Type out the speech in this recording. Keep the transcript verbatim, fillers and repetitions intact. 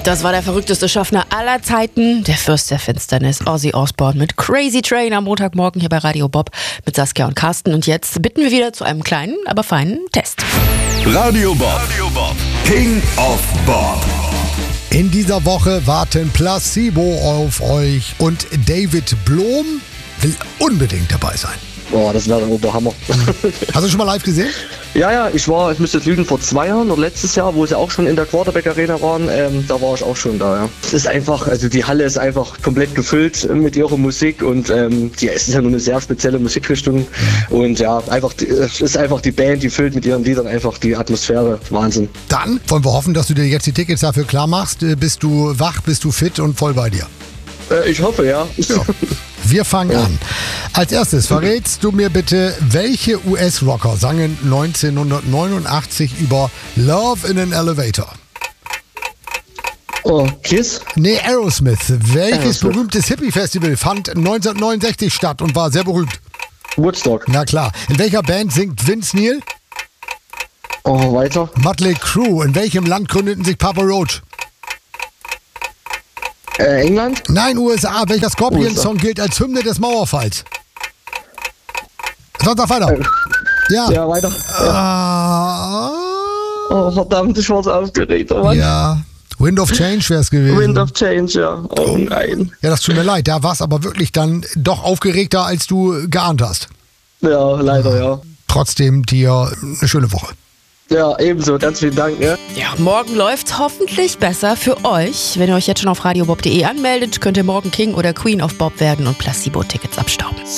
Das war der verrückteste Schaffner aller Zeiten, der Fürst der Finsternis, Ozzy Osbourne mit Crazy Train am Montagmorgen hier bei Radio Bob mit Saskia und Carsten. Und jetzt bitten wir wieder zu einem kleinen, aber feinen Test. Radio Bob, Radio Bob. King of Bob. In dieser Woche warten Placebo auf euch und David Blom will unbedingt dabei sein. Boah, das wäre der Oberhammer. Hast du schon mal live gesehen? Ja, ja, ich war, ich müsste jetzt lügen, vor zwei Jahren oder letztes Jahr, wo sie auch schon in der Quarterback Arena waren, ähm, da war ich auch schon da, ja. Es ist einfach, also die Halle ist einfach komplett gefüllt mit ihrer Musik und ähm, die, es ist ja nur eine sehr spezielle Musikrichtung und ja, einfach, es ist einfach die Band, die füllt mit ihren Liedern einfach die Atmosphäre, Wahnsinn. Dann wollen wir hoffen, dass du dir jetzt die Tickets dafür klar machst. Bist du wach, bist du fit und voll bei dir? Äh, ich hoffe, ja. Ja. Wir fangen ja. an. Als erstes verrätst du mir bitte, welche U S-Rocker sangen neunzehnhundertneunundachtzig über Love in an Elevator? Oh, Kiss? Nee, Aerosmith. Welches Aerosmith. berühmtes Hippie-Festival fand neunzehnhundertneunundsechzig statt und war sehr berühmt? Woodstock. Na klar. In welcher Band singt Vince Neil? Oh, weiter. Mötley Crüe. In welchem Land gründeten sich Papa Roach? Äh, England? Nein, U S A. Welcher Scorpions-Song gilt als Hymne des Mauerfalls? Sonst noch weiter. Äh, Ja. Ja, weiter. Ja. Ah, Oh, verdammt, ich war so aufgeregt. Oh, Mann. ja. Wind of Change wäre es gewesen. Wind of Change, ja. Oh nein. Ja, das tut mir leid. Da war es aber wirklich dann doch aufgeregter, als du geahnt hast. Ja, leider, ja. Trotzdem dir eine schöne Woche. Ja, ebenso. Ganz vielen Dank, ja. Ja, morgen läuft's hoffentlich besser für euch. Wenn ihr euch jetzt schon auf radiobob punkt de anmeldet, könnt ihr morgen King oder Queen of Bob werden und Placebo-Tickets abstauben.